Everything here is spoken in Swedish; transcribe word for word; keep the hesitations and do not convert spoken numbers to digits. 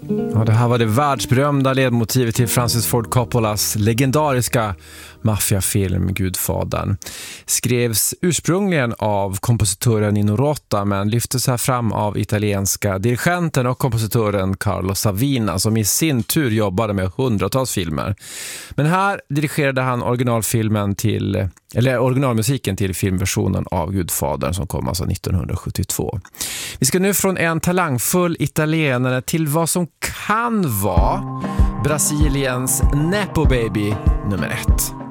Ja, det här var det världsberömda ledmotivet till Francis Ford Coppolas legendariska maffiafilm Gudfadern. Skrevs ursprungligen av kompositören Nino Rota men lyftes här fram av italienska dirigenten och kompositören Carlo Savina som i sin tur jobbade med hundratals filmer. Men här dirigerade han originalfilmen till, eller originalmusiken till filmversionen av Gudfadern som kom alltså nittonhundrasjuttiotvå. Vi ska nu från en talangfull italienare till vad som kan vara Brasiliens Nepo Baby nummer ett.